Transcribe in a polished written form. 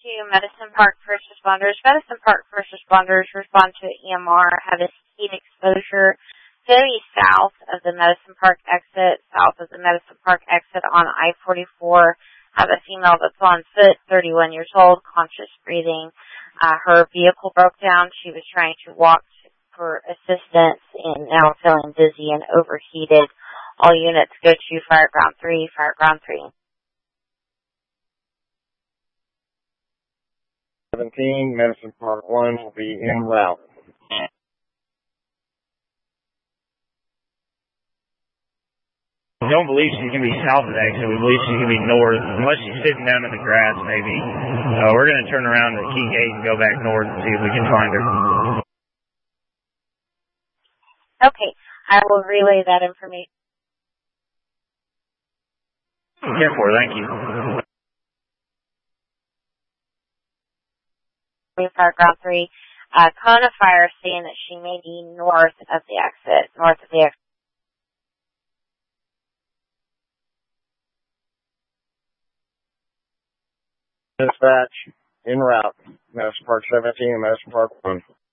to Medicine Park First Responders. Medicine Park First Responders respond to EMR, have a heat exposure very south of the Medicine Park exit, on I-44. Have a female that's on foot, 31 years old, conscious breathing. Her vehicle broke down. She was trying to walk for assistance and now feeling dizzy and overheated. All units go to Fireground 3, Fireground 3. 17, Medicine Park 1 will be en route. We don't believe she's going to be south of the exit. We believe she's going to be north, unless she's sitting down in the grass, maybe. We're going to turn around at Key Gate and go back north and see if we can find her. Okay, I will relay that information. Careful, thank you. Fireground 3. Kona Fire saying that she may be north of the exit. Dispatch, en route. Medicine Park 17 and Medicine Park 1.